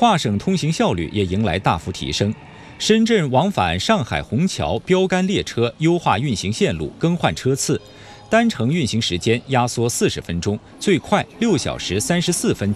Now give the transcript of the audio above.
跨省通行效率也迎来大幅提升。深圳往返上海虹桥标杆列车优化运行线路，更换车次，单程运行时间压缩40分钟，最快6小时34分